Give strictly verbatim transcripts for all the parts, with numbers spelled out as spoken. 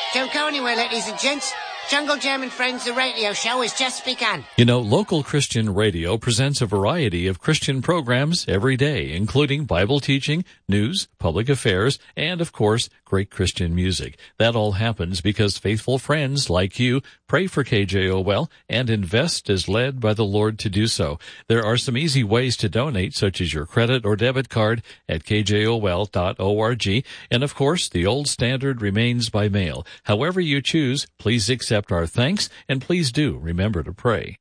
Don't go anywhere, ladies and gents. Jungle Jam and Friends, the radio show, has just begun. You know, local Christian radio presents a variety of Christian programs every day, including Bible teaching, news, public affairs, and, of course, great Christian music. That all happens because faithful friends like you pray for K J O L and invest as led by the Lord to do so. There are some easy ways to donate, such as your credit or debit card at k j o l dot org. And, of course, the old standard remains by mail. However you choose, please accept our thanks, and please do remember to pray.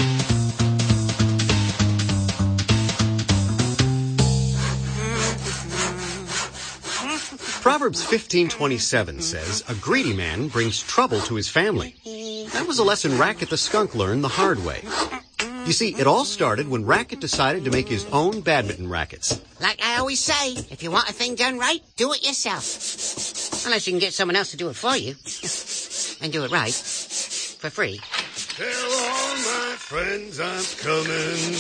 Proverbs fifteen twenty-seven says, "A greedy man brings trouble to his family." That was a lesson Racket the skunk learned the hard way. You see, it all started when Racket decided to make his own badminton rackets. Like I always say, if you want a thing done right, do it yourself. Unless you can get someone else to do it for you. And do it right. For free. Tell all my friends I'm coming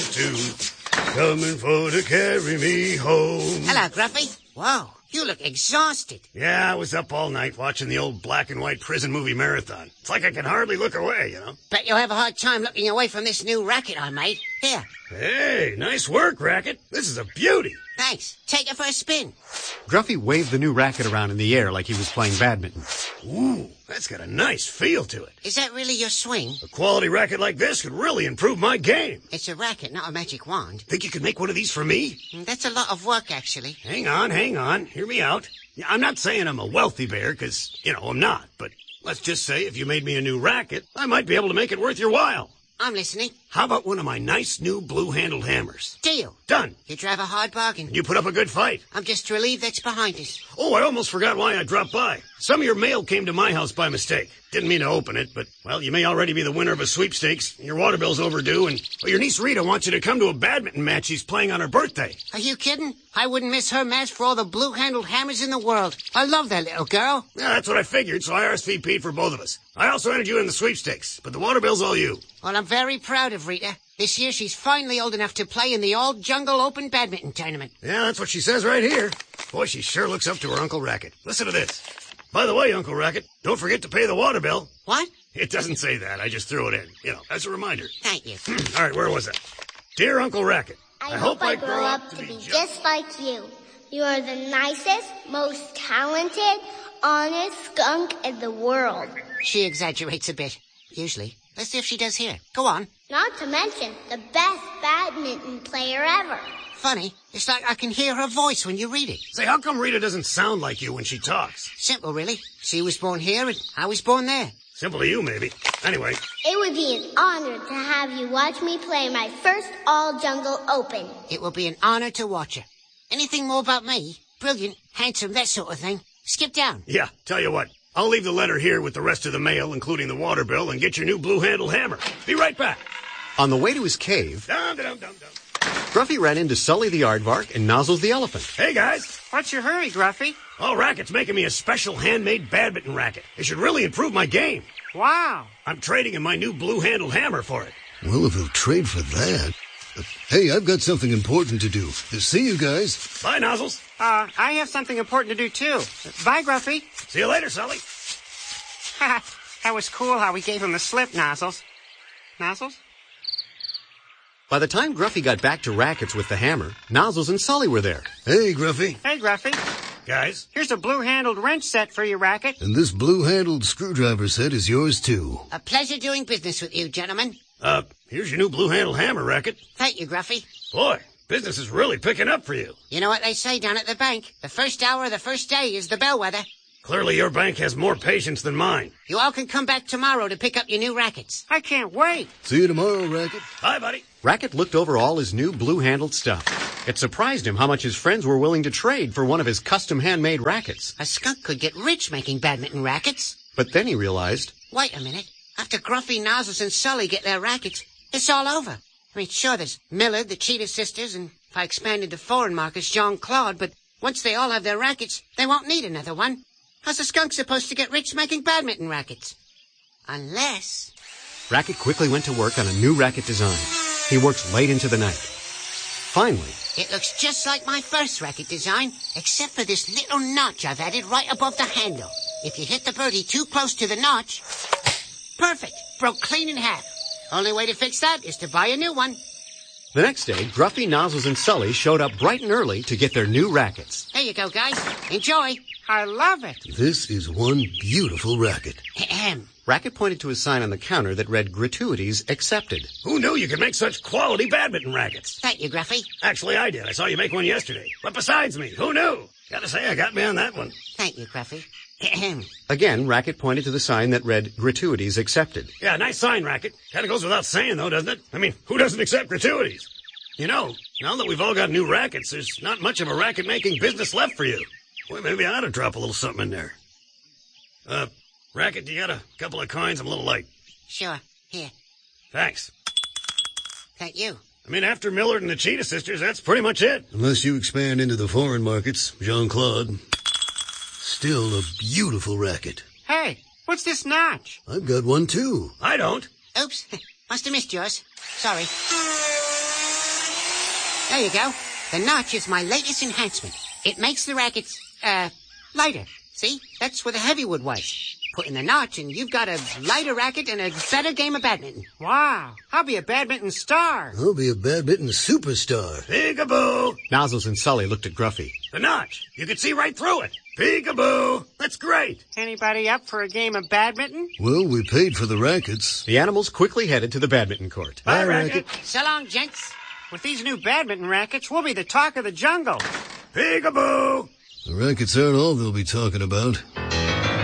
to. Coming for to carry me home. Hello, Gruffy. Whoa, you look exhausted. Yeah, I was up all night watching the old black and white prison movie marathon. It's like I can hardly look away, you know. Bet you'll have a hard time looking away from this new racket I made. Here. Hey, nice work, Racket. This is a beauty. Thanks. Take it for a spin. Gruffy waved the new racket around in the air like he was playing badminton. Ooh, that's got a nice feel to it. Is that really your swing? A quality racket like this could really improve my game. It's a racket, not a magic wand. Think you could make one of these for me? That's a lot of work, actually. Hang on, hang on. Hear me out. Yeah, I'm not saying I'm a wealthy bear, because, you know, I'm not. But let's just say if you made me a new racket, I might be able to make it worth your while. I'm listening. How about one of my nice new blue-handled hammers? Deal. Done. You drive a hard bargain. You put up a good fight. I'm just relieved that's behind us. Oh, I almost forgot why I dropped by. Some of your mail came to my house by mistake. Didn't mean to open it, but, well, you may already be the winner of a sweepstakes. Your water bill's overdue, and well, your niece Rita wants you to come to a badminton match she's playing on her birthday. Are you kidding? I wouldn't miss her match for all the blue-handled hammers in the world. I love that little girl. Yeah, that's what I figured, so I R S V P'd for both of us. I also entered you in the sweepstakes, but the water bill's all you. Well, I'm very proud of Rita. This year she's finally old enough to play in the All Jungle Open Badminton Tournament. Yeah, that's what she says right here. Boy, she sure looks up to her Uncle Racket. Listen to this. By the way, Uncle Racket, don't forget to pay the water bill. What? It doesn't say that. I just threw it in, you know, as a reminder. Thank you. All right, where was I? Dear Uncle Racket, I, I hope I grow up to be just like you. You are the nicest, most talented, honest skunk in the world. She exaggerates a bit, usually. Let's see if she does here. Go on. Not to mention the best badminton player ever. Funny. It's like I can hear her voice when you read it. Say, how come Rita doesn't sound like you when she talks? Simple, really. She was born here and I was born there. Simple to you, maybe. Anyway. It would be an honor to have you watch me play my first All Jungle Open. It will be an honor to watch her. Anything more about me? Brilliant, handsome, that sort of thing. Skip down. Yeah, tell you what. I'll leave the letter here with the rest of the mail, including the water bill, and get your new blue-handled hammer. Be right back. On the way to his cave, dum, dum, dum, dum. Gruffy ran into Sully the aardvark and Nozzles the elephant. Hey, guys. What's your hurry, Gruffy? Oh, Racket's making me a special handmade badminton racket. It should really improve my game. Wow. I'm trading in my new blue-handled hammer for it. Well, if he'll trade for that... Uh, hey, I've got something important to do. See you guys. Bye, Nozzles. Uh, I have something important to do, too. Bye, Gruffy. See you later, Sully. That was cool how we gave him the slip, Nozzles. Nozzles? By the time Gruffy got back to Rackets with the hammer, Nozzles and Sully were there. Hey, Gruffy. Hey, Gruffy. Guys? Here's a blue-handled wrench set for you, Racket. And this blue-handled screwdriver set is yours, too. A pleasure doing business with you, gentlemen. Uh, here's your new blue-handled hammer, Racket. Thank you, Gruffy. Boy, business is really picking up for you. You know what they say down at the bank? The first hour of the first day is the bellwether. Clearly your bank has more patience than mine. You all can come back tomorrow to pick up your new rackets. I can't wait. See you tomorrow, Racket. Bye, buddy. Racket looked over all his new blue-handled stuff. It surprised him how much his friends were willing to trade for one of his custom handmade rackets. A skunk could get rich making badminton rackets. But then he realized... Wait a minute. After Gruffy, Nozzles, and Sully get their rackets, it's all over. I mean, sure, there's Millard, the Cheetah Sisters, and if I expanded to foreign markets, Jean-Claude, but once they all have their rackets, they won't need another one. How's a skunk supposed to get rich making badminton rackets? Unless... Racket quickly went to work on a new racket design. He worked late into the night. Finally... It looks just like my first racket design, except for this little notch I've added right above the handle. If you hit the birdie too close to the notch, perfect, broke clean in half. Only way to fix that is to buy a new one. The next day, Gruffy, Nozzles, and Sully showed up bright and early to get their new rackets. There you go, guys. Enjoy. I love it. This is one beautiful racket. Ahem. Racket pointed to a sign on the counter that read gratuities accepted. Who knew you could make such quality badminton rackets? Thank you, Gruffy. Actually, I did. I saw you make one yesterday. But besides me, who knew? Gotta say, I got me on that one. Thank you, Gruffy. Ahem. Again, Racket pointed to the sign that read gratuities accepted. Yeah, nice sign, Racket. Kind of goes without saying, though, doesn't it? I mean, who doesn't accept gratuities? You know, now that we've all got new rackets, there's not much of a racket-making business left for you. Boy, maybe I ought to drop a little something in there. Uh, Racket, you got a couple of coins? I'm a little light. Sure. Here. Thanks. Thank you. I mean, after Millard and the Cheetah Sisters, that's pretty much it. Unless you expand into the foreign markets, Jean-Claude. Still a beautiful racket. Hey, what's this notch? I've got one, too. I don't. Oops. Must have missed yours. Sorry. There you go. The notch is my latest enhancement. It makes the rackets, uh, lighter. See? That's where the heavy wood was. Put in the notch and you've got a lighter racket and a better game of badminton. Wow. I'll be a badminton star. I'll be a badminton superstar. Peekaboo. Nozzles and Sully looked at Gruffy. The notch. You could see right through it. Peekaboo. That's great. Anybody up for a game of badminton? Well, we paid for the rackets. The animals quickly headed to the badminton court. Bye, Racket. So long, gents. With these new badminton rackets, we'll be the talk of the jungle. Peekaboo. The rackets aren't all they'll be talking about.